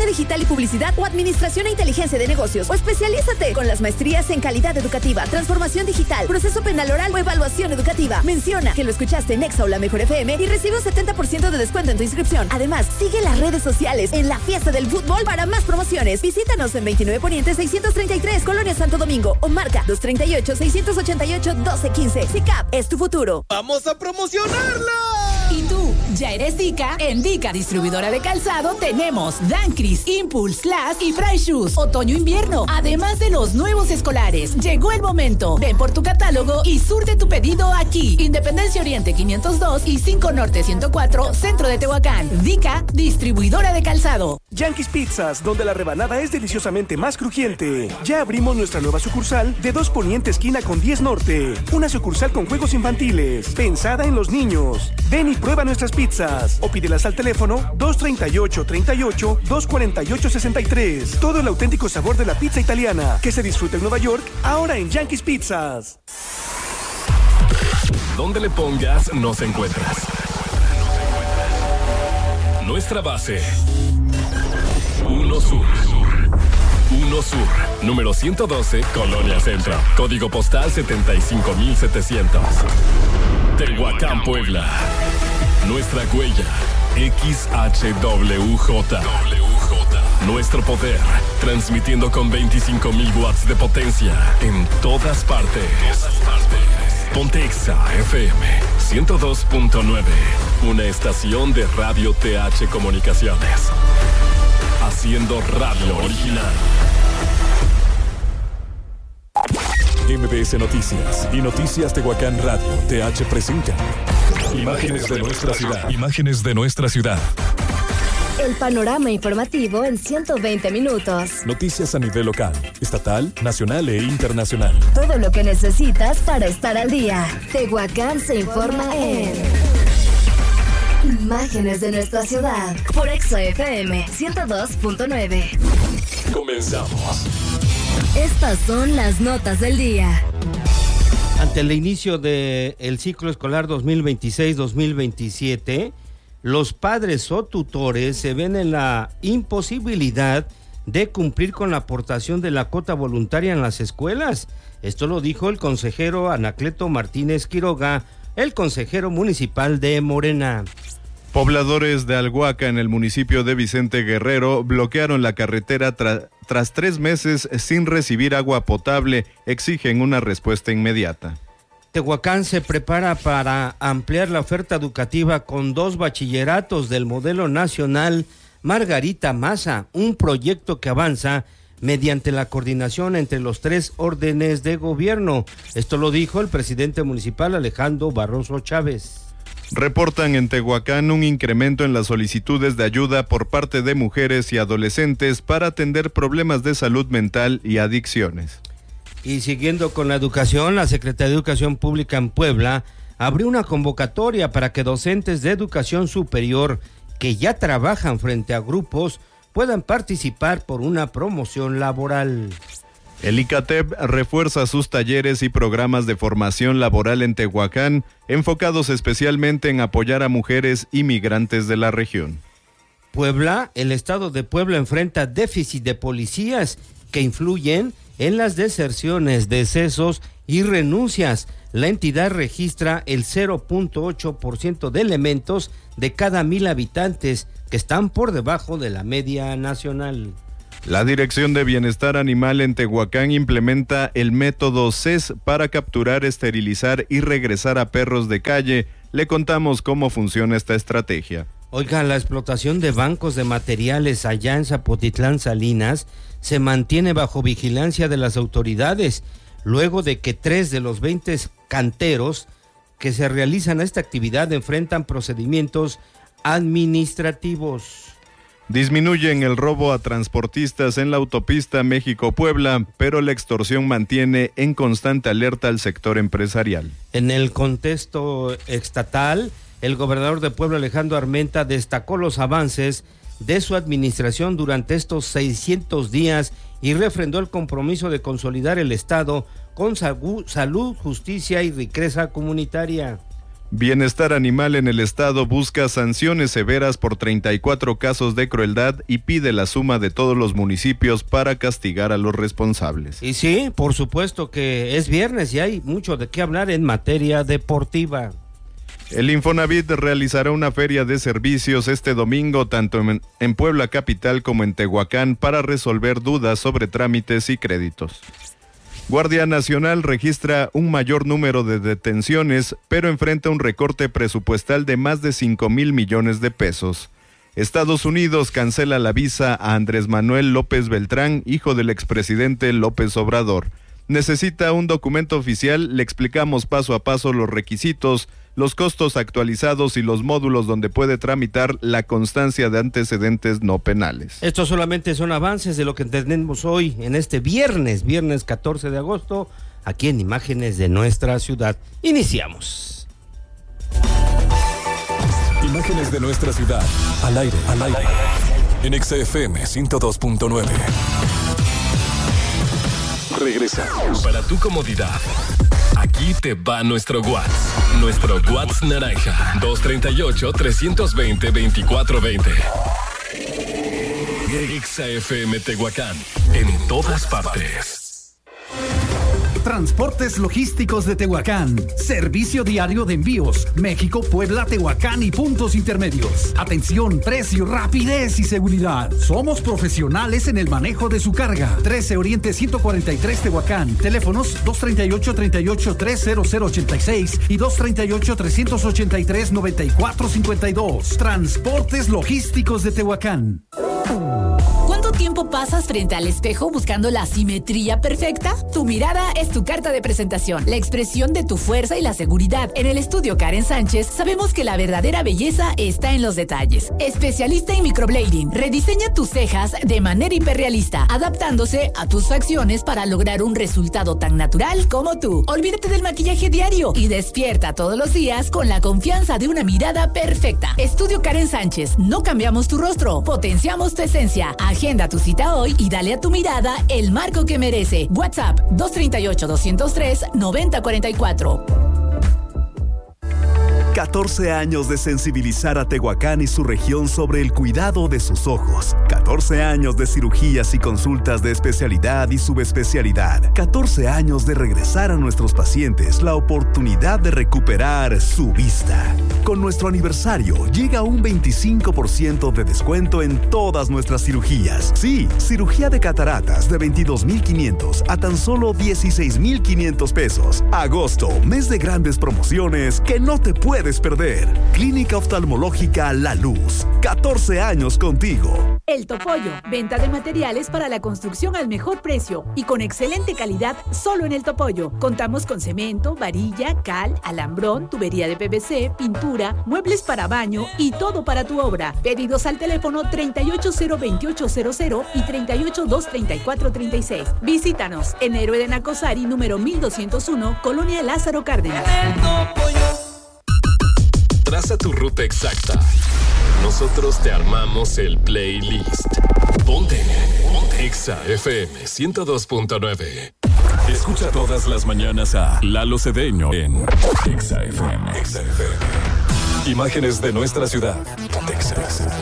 digital y publicidad o administración e inteligencia de negocios. O especialízate con las maestrías en calidad educativa, transformación digital, proceso penal oral o evaluación educativa. Menciona que lo escuchaste en Exa o La Mejor FM y recibe un 70% de descuento en tu inscripción. Además, sigue las redes sociales en la Fiesta del Fútbol para más promociones. Visítanos en 29 Poniente 633, Colonia Santo Domingo, o marca 238-688-1215. SICAP es tu futuro. ¡Vamos a promocionarla! ¿Y tú? ¿Ya eres Dica? En Dica Distribuidora de Calzado tenemos Dancris, Impulse, Class y Price Shoes. Otoño-invierno, además de los nuevos escolares. Llegó el momento. Ven por tu catálogo y surte tu pedido aquí. Independencia Oriente 502 y 5 Norte 104, Centro de Tehuacán. Dica Distribuidora de Calzado. Yankees Pizzas, donde la rebanada es deliciosamente más crujiente. Ya abrimos nuestra nueva sucursal de 2 Poniente esquina con 10 Norte. Una sucursal con juegos infantiles, pensada en los niños. Ven y prueba nuestras pizzas o pídelas al teléfono 238-248-63. Todo el auténtico sabor de la pizza italiana que se disfruta en Nueva York, ahora en Yankees Pizzas. Donde le pongas, nos encuentras. Nuestra base. 1 Sur. 1 Sur, número 112, Colonia Centro. Código postal 75700. Tehuacán, Puebla. Nuestra huella, XHWJ. Nuestro poder, transmitiendo con 25,000 watts de potencia en todas partes. Ponte Exa FM 102.9, una estación de Radio TH Comunicaciones. Haciendo radio original. MBS Noticias y Noticias Tehuacán Radio TH presentan imágenes de nuestra ciudad. Imágenes de nuestra ciudad. El panorama informativo en 120 minutos. Noticias a nivel local, estatal, nacional e internacional. Todo lo que necesitas para estar al día. Tehuacán se informa en Imágenes de nuestra ciudad. Por Exa FM 102.9. Comenzamos. Estas son las notas del día. Ante el inicio del ciclo escolar 2026-2027, los padres o tutores se ven en la imposibilidad de cumplir con la aportación de la cuota voluntaria en las escuelas. Esto lo dijo el consejero Anacleto Martínez Quiroga, el consejero municipal de Morena. Pobladores de Alguaca, en el municipio de Vicente Guerrero, bloquearon la carretera tras 3 meses sin recibir agua potable. Exigen una respuesta inmediata. Tehuacán se prepara para ampliar la oferta educativa con 2 bachilleratos del modelo nacional Margarita Maza, un proyecto que avanza mediante la coordinación entre los 3 órdenes de gobierno. Esto lo dijo el presidente municipal Alejandro Barroso Chávez. Reportan en Tehuacán un incremento en las solicitudes de ayuda por parte de mujeres y adolescentes para atender problemas de salud mental y adicciones. Y siguiendo con la educación, la Secretaría de Educación Pública en Puebla abrió una convocatoria para que docentes de educación superior que ya trabajan frente a grupos puedan participar por una promoción laboral. El ICATEP refuerza sus talleres y programas de formación laboral en Tehuacán, enfocados especialmente en apoyar a mujeres y migrantes de la región. Puebla, el estado de Puebla enfrenta déficit de policías que influyen en las deserciones, decesos y renuncias. La entidad registra el 0.8% de elementos de cada 1,000 habitantes, que están por debajo de la media nacional. La Dirección de Bienestar Animal en Tehuacán implementa el método CES para capturar, esterilizar y regresar a perros de calle. Le contamos cómo funciona esta estrategia. Oiga, la explotación de bancos de materiales allá en Zapotitlán Salinas se mantiene bajo vigilancia de las autoridades, luego de que 3 de los 20 canteros que se realizan esta actividad enfrentan procedimientos administrativos. Disminuyen el robo a transportistas en la autopista México-Puebla, pero la extorsión mantiene en constante alerta al sector empresarial. En el contexto estatal, el gobernador de Puebla, Alejandro Armenta, destacó los avances de su administración durante estos 600 días y refrendó el compromiso de consolidar el Estado con salud, justicia y riqueza comunitaria. Bienestar Animal en el estado busca sanciones severas por 34 casos de crueldad y pide la suma de todos los municipios para castigar a los responsables. Y sí, por supuesto que es viernes y hay mucho de qué hablar en materia deportiva. El Infonavit realizará una feria de servicios este domingo tanto en Puebla capital como en Tehuacán para resolver dudas sobre trámites y créditos. Guardia Nacional registra un mayor número de detenciones, pero enfrenta un recorte presupuestal de más de 5,000 millones de pesos. Estados Unidos cancela la visa a Andrés Manuel López Beltrán, hijo del expresidente López Obrador. Necesita un documento oficial, le explicamos paso a paso los requisitos, los costos actualizados y los módulos donde puede tramitar la constancia de antecedentes no penales. Estos solamente son avances de lo que tenemos hoy en este viernes 14 de agosto, aquí en Imágenes de nuestra ciudad. Iniciamos. Imágenes de nuestra ciudad, al aire, en XFM 102.9. Regresamos. Para tu comodidad, aquí te va nuestro WhatsApp. Nuestro WhatsApp naranja, 238-320-2420. XFM Tehuacán, en todas partes. Transportes Logísticos de Tehuacán. Servicio diario de envíos. México, Puebla, Tehuacán y puntos intermedios. Atención, precio, rapidez y seguridad. Somos profesionales en el manejo de su carga. 13 Oriente 143 Tehuacán. Teléfonos 238-383-0086 y 238-383-9452. Transportes Logísticos de Tehuacán. ¿Cuánto tiempo pasas frente al espejo buscando la simetría perfecta? Tu mirada es tu carta de presentación, la expresión de tu fuerza y la seguridad. En el estudio Karen Sánchez sabemos que la verdadera belleza está en los detalles. Especialista en microblading, rediseña tus cejas de manera hiperrealista, adaptándose a tus facciones para lograr un resultado tan natural como tú. Olvídate del maquillaje diario y despierta todos los días con la confianza de una mirada perfecta. Estudio Karen Sánchez, no cambiamos tu rostro, potenciamos tu esencia. Agenda tu cita hoy y dale a tu mirada el marco que merece. WhatsApp 238-203-9044. 14 años de sensibilizar a Tehuacán y su región sobre el cuidado de sus ojos. 14 años de cirugías y consultas de especialidad y subespecialidad. 14 años de regresar a nuestros pacientes la oportunidad de recuperar su vista. Con nuestro aniversario llega un 25% de descuento en todas nuestras cirugías. Sí, cirugía de cataratas de 22,500 a tan solo 16,500 pesos. Agosto, mes de grandes promociones que no te puedes perder. Clínica Oftalmológica La Luz. 14 años contigo. El Topollo, venta de materiales para la construcción al mejor precio y con excelente calidad solo en El Topollo. Contamos con cemento, varilla, cal, alambrón, tubería de PVC, pintura, muebles para baño y todo para tu obra. Pedidos al teléfono 3802800 y 3823436. Visítanos en Héroe de Nacosari, número 1201, Colonia Lázaro Cárdenas. Traza tu ruta exacta. Nosotros te armamos el playlist. Ponte Exa FM 102.9. Escucha todas las mañanas a Lalo Cedeño en Exa FM. Imágenes de nuestra ciudad. Exa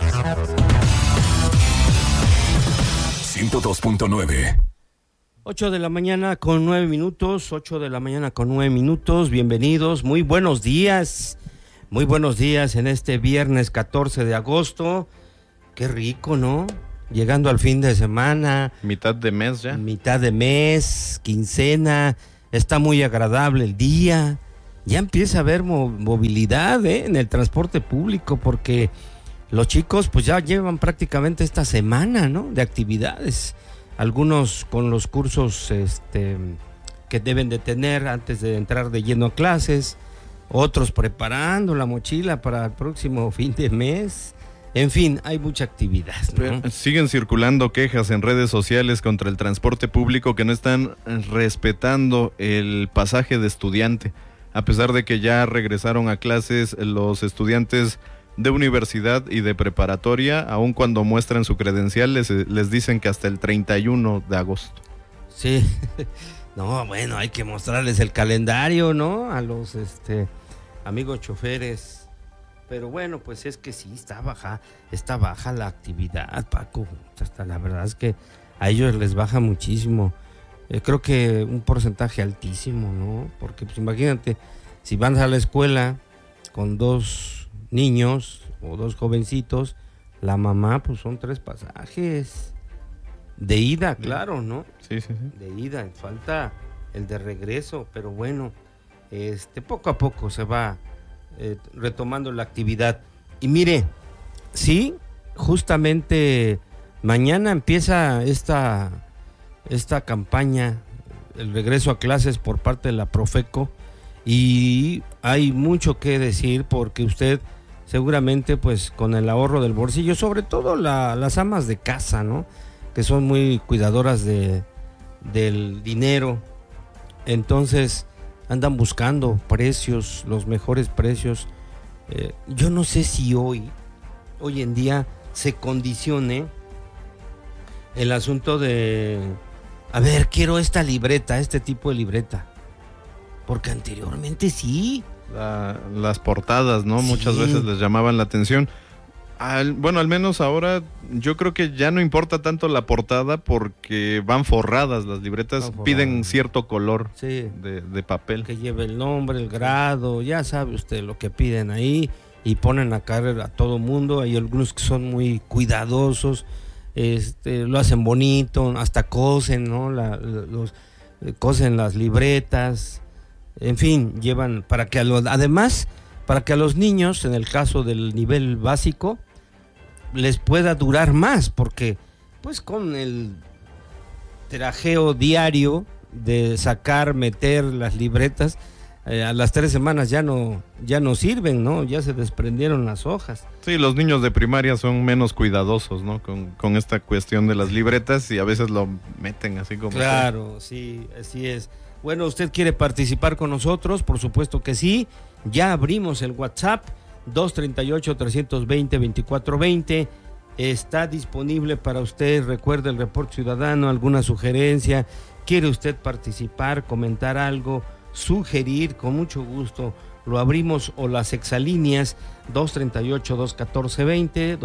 102.9. 8 de la mañana con 9 minutos. 8 de la mañana con 9 minutos. Bienvenidos. Muy buenos días. Muy buenos días en este viernes 14 de agosto. Qué rico, ¿no? Llegando al fin de semana. Mitad de mes ya. Mitad de mes, quincena. Está muy agradable el día. Ya empieza a haber movilidad en el transporte público porque los chicos pues ya llevan prácticamente esta semana, ¿no? De actividades. Algunos con los cursos que deben de tener antes de entrar de lleno a clases. Otros preparando la mochila para el próximo fin de mes. En fin, hay mucha actividad, ¿no? Siguen circulando quejas en redes sociales contra el transporte público que no están respetando el pasaje de estudiante. A pesar de que ya regresaron a clases los estudiantes de universidad y de preparatoria, aun cuando muestran su credencial les dicen que hasta el 31 de agosto. Sí. No, bueno, hay que mostrarles el calendario, ¿no? A amigos choferes. Pero bueno, pues es que sí, está baja la actividad, Paco. Hasta la verdad es que a ellos les baja muchísimo. Creo que un porcentaje altísimo, ¿no? Porque pues imagínate, si van a la escuela con 2 niños o 2 jovencitos, la mamá pues son 3 pasajes. De ida, claro, ¿no? Sí. De ida, falta el de regreso, pero bueno, poco a poco se va retomando la actividad. Y mire, sí, justamente mañana empieza esta campaña, el regreso a clases por parte de la Profeco, y hay mucho que decir porque usted seguramente pues con el ahorro del bolsillo, sobre todo las amas de casa, ¿no?, que son muy cuidadoras del dinero, entonces andan buscando precios, los mejores precios. Yo no sé si hoy en día se condicione el asunto de, a ver, quiero esta libreta, este tipo de libreta, porque anteriormente sí. Las portadas, ¿no? Sí. Muchas veces les llamaban la atención. Bueno, al menos ahora yo creo que ya no importa tanto la portada porque van forradas las libretas, piden cierto color, sí, de papel. Que lleve el nombre, el grado, ya sabe usted lo que piden ahí, y ponen a caer a todo mundo. Hay algunos que son muy cuidadosos, lo hacen bonito, hasta cosen, ¿no? Cosen las libretas, en fin, llevan para que además para que a los niños, en el caso del nivel básico, les pueda durar más, porque pues con el trajeo diario de sacar, meter las libretas, a las 3 semanas ya no sirven, ¿no? Ya se desprendieron las hojas. Sí, los niños de primaria son menos cuidadosos, ¿no? Con esta cuestión de las libretas, y a veces lo meten así como... Claro, sí, así es. Bueno, ¿usted quiere participar con nosotros? Por supuesto que sí. Ya abrimos el WhatsApp 238-320-2420. Está disponible para usted. Recuerde el reporte ciudadano, alguna sugerencia. ¿Quiere usted participar, comentar algo, sugerir? Con mucho gusto lo abrimos, o las exalíneas 238-214-20,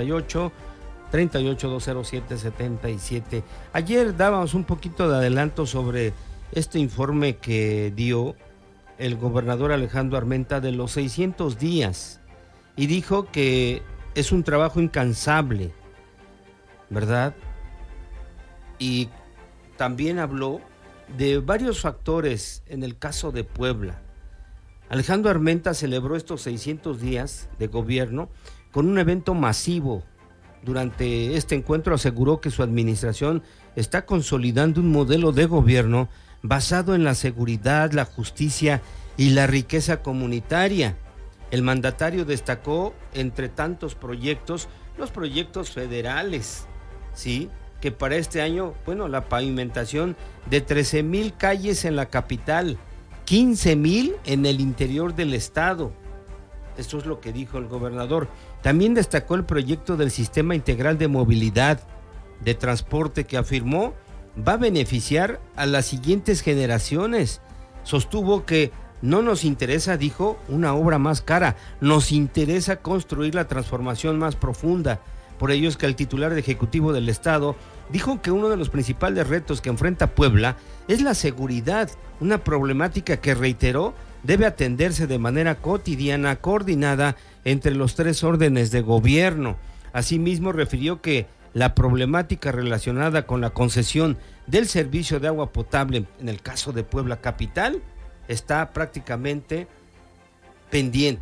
238-207-77. Ayer dábamos un poquito de adelanto sobre este informe que dio el gobernador Alejandro Armenta de los 600 días, y dijo que es un trabajo incansable, ¿verdad? Y también habló de varios factores en el caso de Puebla. Alejandro Armenta celebró estos 600 días de gobierno con un evento masivo. Durante este encuentro aseguró que su administración está consolidando un modelo de gobierno basado en la seguridad, la justicia y la riqueza comunitaria. El mandatario destacó, entre tantos proyectos, los proyectos federales, ¿sí?, que para este año, la pavimentación de 13,000 calles en la capital, 15,000 en el interior del estado. Esto es lo que dijo el gobernador. También destacó el proyecto del Sistema Integral de Movilidad de Transporte, que afirmó va a beneficiar a las siguientes generaciones. Sostuvo que no nos interesa, dijo, una obra más cara, nos interesa construir la transformación más profunda. Por ello es que el titular ejecutivo del estado dijo que uno de los principales retos que enfrenta Puebla es la seguridad, una problemática que, reiteró, debe atenderse de manera cotidiana, coordinada entre los 3 órdenes de gobierno. Asimismo, refirió que la problemática relacionada con la concesión del servicio de agua potable en el caso de Puebla capital está prácticamente pendiente.